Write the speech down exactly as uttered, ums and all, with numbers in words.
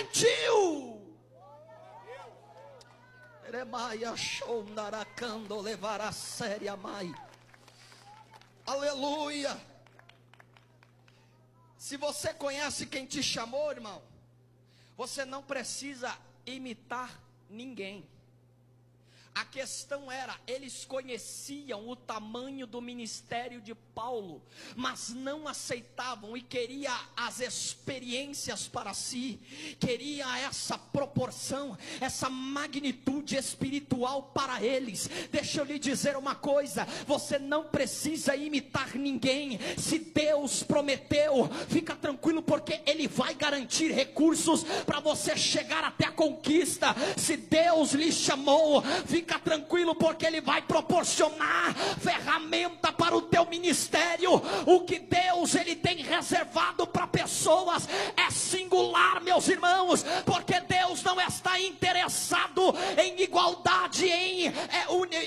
garantiu. Eremaia shondaracando levará séria mai. Aleluia. Se você conhece quem te chamou, irmão, você não precisa imitar ninguém. A questão era, eles conheciam o tamanho do ministério de Paulo, mas não aceitavam e queria as experiências para si, queria essa proporção, essa magnitude espiritual para eles. Deixa eu lhe dizer uma coisa, você não precisa imitar ninguém. Se Deus prometeu, fica tranquilo, porque Ele vai garantir recursos para você chegar até a conquista. Se Deus lhe chamou, fica Fica tranquilo, porque Ele vai proporcionar ferramenta para o teu ministério. O que Deus Ele tem reservado para pessoas é singular, meus irmãos, porque Deus não está interessado em igualdade, em, é,